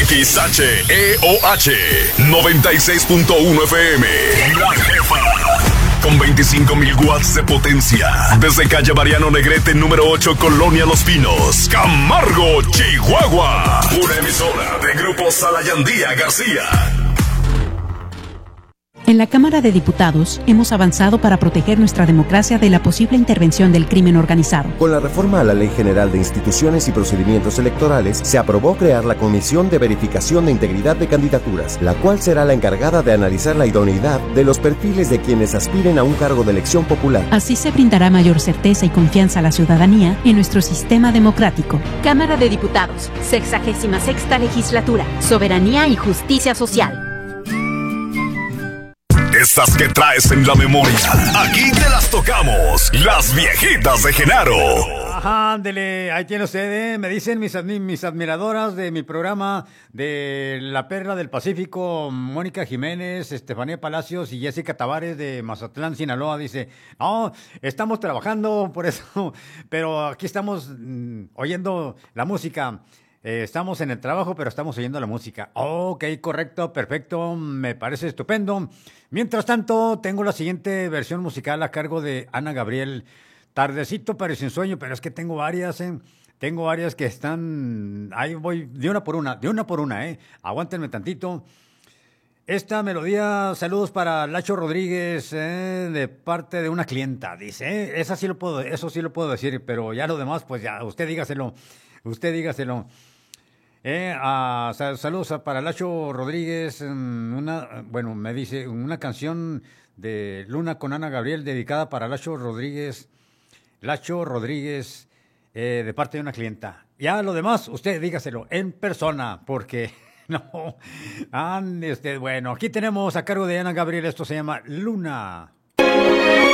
XHEOH 96.1 FM. La Jefa. Con 25,000 watts de potencia. Desde calle Mariano Negrete, número 8, Colonia Los Pinos, Camargo, Chihuahua. Una emisora de Grupo Salayandía García. En la Cámara de Diputados hemos avanzado para proteger nuestra democracia de la posible intervención del crimen organizado. Con la reforma a la Ley General de Instituciones y Procedimientos Electorales, se aprobó crear la Comisión de Verificación de Integridad de Candidaturas, la cual será la encargada de analizar la idoneidad de los perfiles de quienes aspiren a un cargo de elección popular. Así se brindará mayor certeza y confianza a la ciudadanía en nuestro sistema democrático. Cámara de Diputados, 66ª Legislatura, Soberanía y Justicia Social. Estas que traes en la memoria, aquí te las tocamos, las viejitas de Genaro. Ajá, ándele, ahí tiene usted, me dicen mis admiradoras de mi programa de La Perla del Pacífico, Mónica Jiménez, Estefanía Palacios y Jessica Tavares de Mazatlán, Sinaloa, dice, no, estamos trabajando por eso, pero aquí estamos oyendo la música. Estamos en el trabajo, pero estamos oyendo la música. Ok, correcto, perfecto, me parece estupendo. Mientras tanto, tengo la siguiente versión musical a cargo de Ana Gabriel. Tardecito pero sin sueño, pero es que tengo varias, Tengo varias que están... Ahí voy de una por una, Aguántenme tantito. Esta melodía, saludos para Lacho Rodríguez, de parte de una clienta, dice. Eso sí lo puedo decir, pero ya lo demás, pues ya, usted dígaselo. Saludos para Lacho Rodríguez, me dice una canción de Luna con Ana Gabriel dedicada para Lacho Rodríguez, de parte de una clienta. Ya lo demás, usted dígaselo en persona, porque no, bueno, aquí tenemos a cargo de Ana Gabriel, esto se llama Luna.